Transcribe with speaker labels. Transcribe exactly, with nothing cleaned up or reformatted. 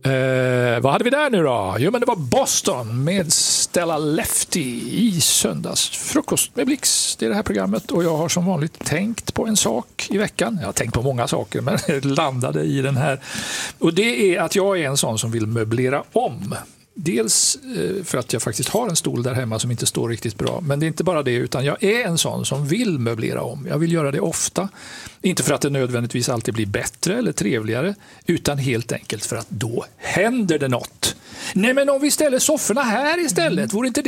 Speaker 1: Eh, vad hade vi där nu då? Jo, men det var Boston med Stella Lefty i söndags. Frukost med Blix, det är det här programmet. Och jag har som vanligt tänkt på en sak i veckan. Jag har tänkt på många saker, men jag landade i den här. Och det är att jag är en sån som vill möblera om. Dels för att jag faktiskt har en stol där hemma som inte står riktigt bra. Men det är inte bara det, utan jag är en sån som vill möblera om. Jag vill göra det ofta. Inte för att det nödvändigtvis alltid blir bättre eller trevligare, utan helt enkelt för att då händer det något. Nej, men om vi ställer sofforna här istället, vore inte det